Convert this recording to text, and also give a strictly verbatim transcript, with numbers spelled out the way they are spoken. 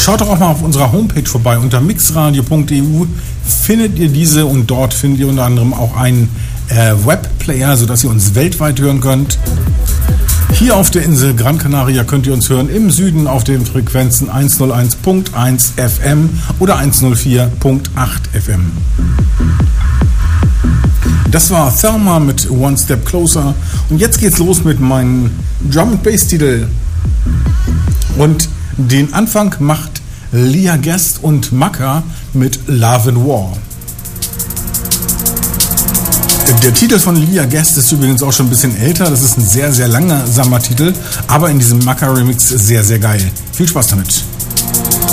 Schaut doch auch mal auf unserer Homepage vorbei. Unter mixradio punkt e u findet ihr diese und dort findet ihr unter anderem auch einen äh, Webplayer, sodass ihr uns weltweit hören könnt. Hier auf der Insel Gran Canaria könnt ihr uns hören im Süden auf den Frequenzen hunderteins Punkt eins F M oder hundertvier Punkt acht F M. Das war Thelma mit One Step Closer und jetzt geht's los mit meinem Drum and Bass Titel. Und den Anfang macht Leah Guest und Maka mit Love and War. Der Titel von Leah Guest ist übrigens auch schon ein bisschen älter. Das ist ein sehr, sehr langsamer Titel, aber in diesem Maka-Remix sehr, sehr geil. Viel Spaß damit.